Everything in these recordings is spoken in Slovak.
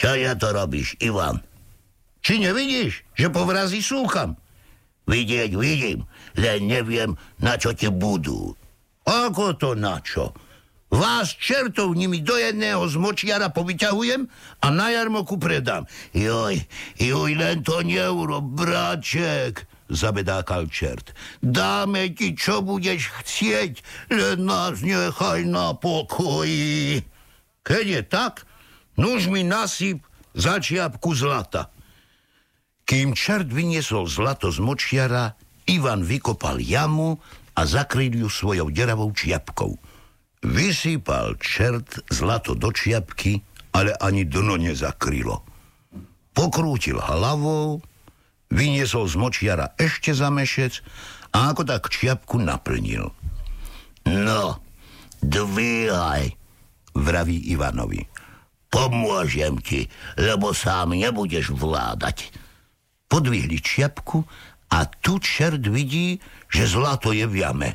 Čo ja to robíš, Ivan? Či nevidíš, že povrazy súcham? Vidieť vidím, len neviem, na čo ti budú. Ako to na čo? Vás čertov nimi do jedného z močiara povyťahujem a na jarmoku predám. Joj, len to neurob, bráček, zabedákal čert. Dáme ti, čo budeš chcieť, len nás nechaj na pokoji. Keď je tak, nuž mi nasyp za čiapku zlata. Kým čert vyniesol zlato z močiara, Ivan vykopal jamu a zakryl ju svojou deravou čiapkou. Vysypal čert zlato do čiapky, ale ani dno nezakrylo. Pokrútil hlavou, vyniesol z močiara ešte za mešec a ako tak čiapku naplnil. No, dvíhaj, vraví Ivanovi. Pomôžem ti, lebo sám nebudeš vládať. Podvihli čiapku a tu čert vidí, že zlato je v jame.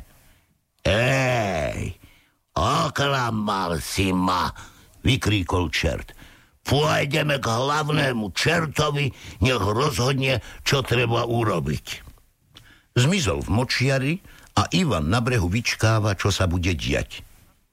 Ej, oklamal si ma, vykríkol čert. Pôjdeme k hlavnému čertovi, nech rozhodne, čo treba urobiť. Zmizol v močiari a Ivan na brehu vyčkáva, čo sa bude diať.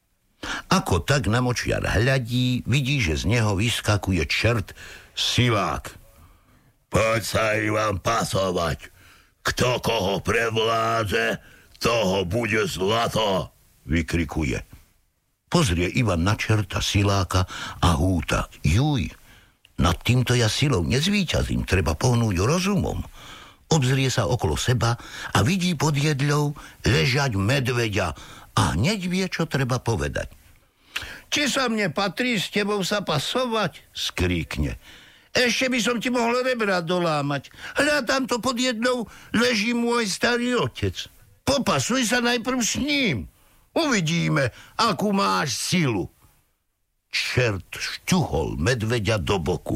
Ako tak na močiar hľadí, vidí, že z neho vyskakuje čert Silák. Poď sa, Ivan, pasovať. Kto koho prevládze, toho bude zlato, vykrikuje. Pozrie Ivan na čerta Siláka a húta. Juj, nad týmto ja silou nezvíťazím, treba pohnúť rozumom. Obzrie sa okolo seba a vidí pod jedľou ležať medveďa a hneď vie, čo treba povedať. Či sa mne patrí s tebou sa pasovať? Skríkne. Ešte by som ti mohol rebra dolámať. Hľa, tamto pod jednou leží môj starý otec. Popasuj sa najprv s ním. Uvidíme, akú máš silu. Čert šťuhol medveďa do boku.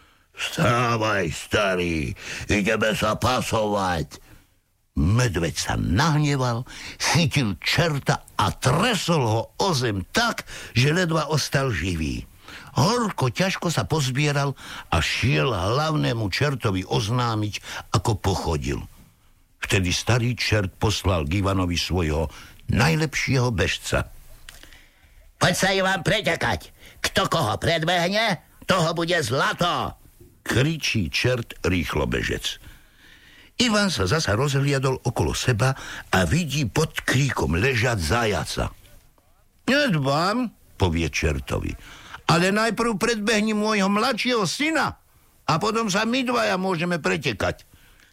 Vstávaj, starý, ideme sa pasovať. Medveď sa nahneval, chytil čerta a tresol ho o zem tak, že ledva ostal živý. Horko ťažko sa pozbieral a šiel hlavnému čertovi oznámiť, ako pochodil. Vtedy starý čert poslal k Ivanovi svojho najlepšieho bežca. Poď sa, Ivan, pretekať. Kto koho predbehne, toho bude zlato, kričí čert rýchlo bežec. Ivan sa zasa rozhliadol okolo seba a vidí pod kríkom ležať zajaca. Nedbám, povie čertovi, ale najprv predbehni môjho mladšieho syna a potom sa my dvaja môžeme pretekať.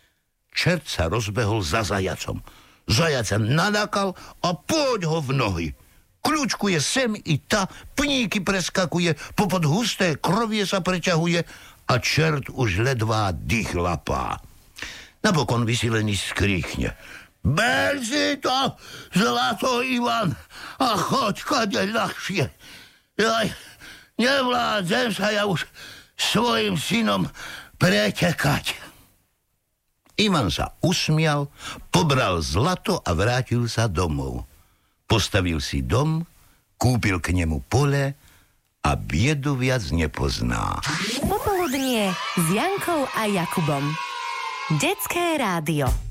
Čert sa rozbehol za zajacom. Zajac sa nadakal a poď ho v nohy. Kľúčkuje sem i ta, pníky preskakuje, popod husté krovie sa preťahuje a čert už ledvá dých lapá. Napokon vysilený skríchne. Ber si to, zlato, Ivan, a choď kade ľahšie. Jaj, nevládzem sa ja už svojim synom pretekať. Ivan sa usmial, pobral zlato a vrátil sa domov. Postavil si dom, kúpil k nemu pole a biedu viac nepozná. Popoludnie s Jankou a Jakubom. Detské rádio.